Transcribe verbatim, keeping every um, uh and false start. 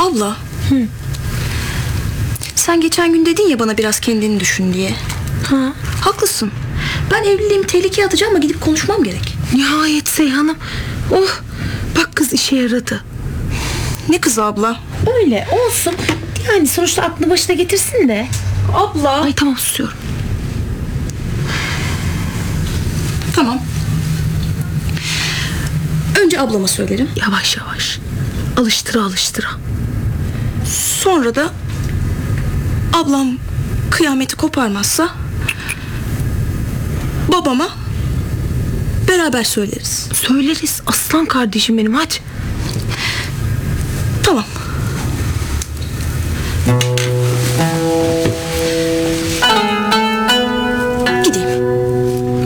Abla. Hı. Sen geçen gün dedin ya bana biraz kendini düşün diye. Ha. Haklısın. Ben evliliğimi tehlikeye atacağım ama gidip konuşmam gerek. Nihayet Seyhan'ım. Oh, bak kız işe yaradı. Ne kızı abla? Öyle olsun. Yani sonuçta aklı başına getirsin de. Abla. Ay tamam, susuyorum. Tamam. Önce ablama söylerim. Yavaş yavaş. Alıştıra alıştıra. Sonra da ablam kıyameti koparmazsa babama beraber söyleriz. Söyleriz aslan kardeşim benim, hadi.